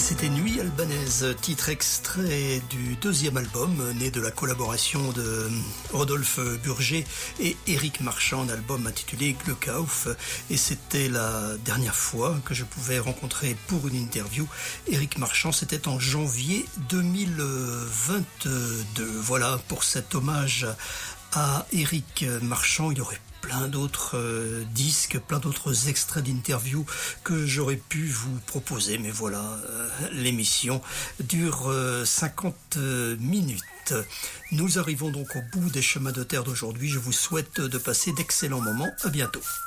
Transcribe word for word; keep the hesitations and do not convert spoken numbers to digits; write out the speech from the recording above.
C'était Nuit albanaise, titre extrait du deuxième album, né de la collaboration de Rodolphe Burger et Éric Marchand, un album intitulé Glückauf. Et c'était la dernière fois que je pouvais rencontrer pour une interview Éric Marchand, c'était en janvier deux mille vingt-deux. Voilà pour cet hommage à Éric Marchand. Il y aurait plein d'autres euh, disques, plein d'autres extraits d'interviews que j'aurais pu vous proposer. Mais voilà, euh, l'émission dure euh, cinquante minutes. Nous arrivons donc au bout des chemins de terre d'aujourd'hui. Je vous souhaite de passer d'excellents moments. À bientôt.